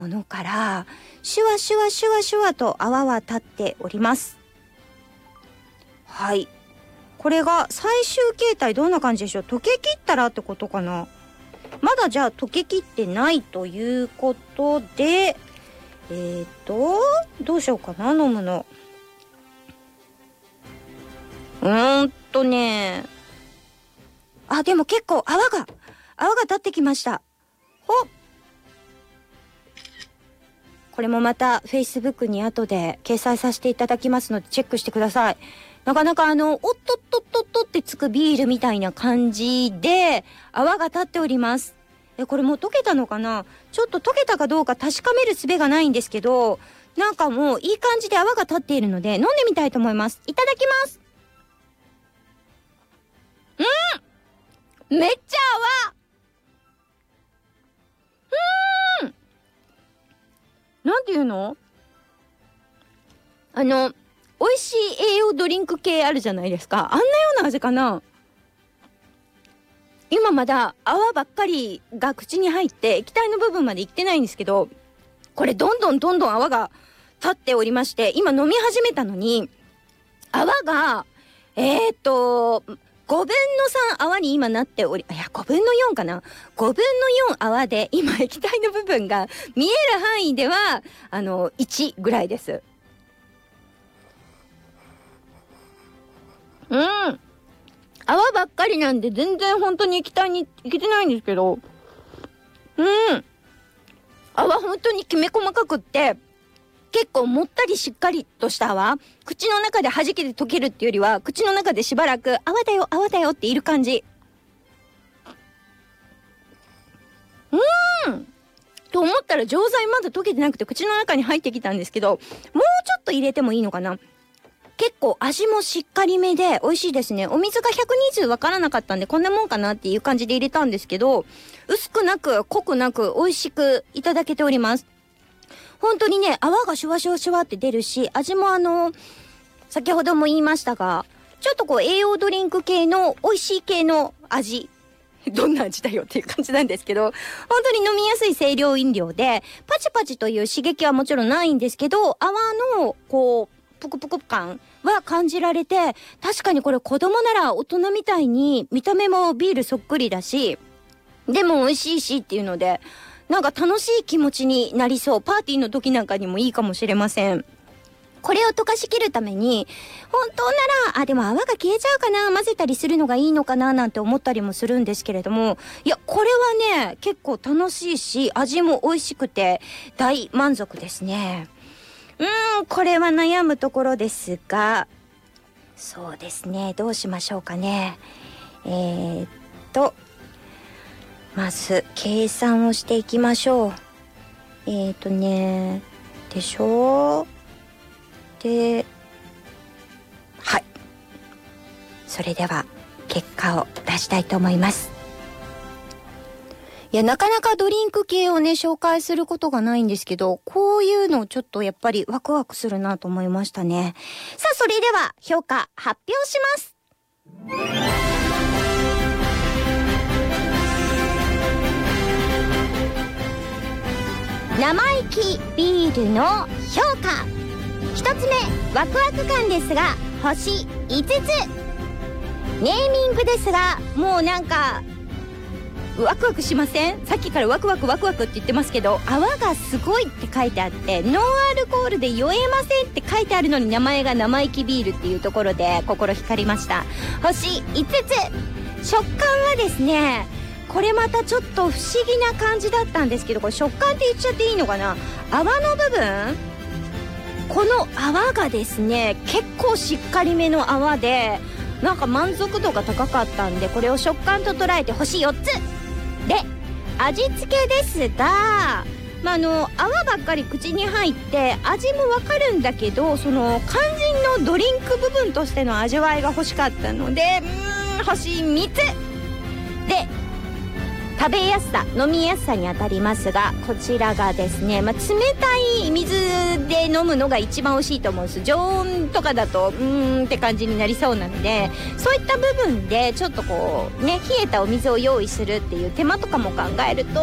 ものからシュワシュワシュワシュワと泡は立っております。はい、これが最終形態どんな感じでしょう。溶けきったらってことかな。まだじゃあ溶けきってないということでどうしようかな。飲むのでも結構泡が立ってきました。これもまた Facebook に後で掲載させていただきますのでチェックしてください。なかなかおっとっとっとっとってつくビールみたいな感じで泡が立っております。これもう溶けたのかな。ちょっと溶けたかどうか確かめる術がないんですけど、なんかもういい感じで泡が立っているので飲んでみたいと思います。いただきます。めっちゃ泡。なんていうの？美味しい栄養ドリンク系あるじゃないですか。あんなような味かな。今まだ泡ばっかりが口に入って液体の部分までいってないんですけど、これどんどん泡が立っておりまして、今飲み始めたのに泡が5分の3泡に今なっており、5分の4かな。5分の4泡で今液体の部分が見える範囲では1ぐらいです。泡ばっかりなんで全然本当に液体にいけてないんですけど、泡本当にきめ細かくって結構もったりしっかりとした泡、口の中で弾けて溶けるっていうよりは口の中でしばらく泡だよ泡だよっている感じ。と思ったら錠剤まだ溶けてなくて口の中に入ってきたんですけど、もうちょっと入れてもいいのかな。結構味もしっかりめで美味しいですね。お水が120わからなかったんでこんなもんかなっていう感じで入れたんですけど、薄くなく濃くなく美味しくいただけております。本当にね、泡がシュワシュワシュワって出るし、味も先ほども言いましたが、ちょっとこう栄養ドリンク系の美味しい系の味。どんな味だよっていう感じなんですけど、本当に飲みやすい清涼飲料で、パチパチという刺激はもちろんないんですけど、泡のこう、ぷくぷく感は感じられて、確かにこれ子供なら大人みたいに見た目もビールそっくりだし、でも美味しいしっていうので、なんか楽しい気持ちになりそう。パーティーの時なんかにもいいかもしれません。これを溶かしきるために、本当なら、でも泡が消えちゃうかな、混ぜたりするのがいいのかななんて思ったりもするんですけれども、いや、これはね、結構楽しいし、味も美味しくて、大満足ですね。これは悩むところですが、そうですね、どうしましょうかね。まず計算をしていきましょう。でしょで、はい。それでは結果を出したいと思います。いや、なかなかドリンク系をね、紹介することがないんですけど、こういうのちょっとやっぱりワクワクするなと思いましたね。さあ、それでは評価発表します。生意気ビールの評価。一つ目、ワクワク感ですが星5つ。ネーミングですが、もうなんかワクワクしません？さっきからワクワクワクワクって言ってますけど、泡がすごいって書いてあって、ノンアルコールで酔えませんって書いてあるのに名前が生意気ビールっていうところで心光りました。星5つ。食感はですね、これまたちょっと不思議な感じだったんですけど、これ食感って言っちゃっていいのかな。泡の部分、この泡がですね、結構しっかりめの泡で、なんか満足度が高かったんで、これを食感と捉えて星4つで、味付けですが、泡ばっかり口に入って味もわかるんだけど、その肝心のドリンク部分としての味わいが欲しかったので、星3つで、食べやすさ、飲みやすさにあたりますが、こちらがですね、冷たい水で飲むのが一番美味しいと思うんです。常温とかだとって感じになりそうなので、そういった部分でちょっとこうね、冷えたお水を用意するっていう手間とかも考えると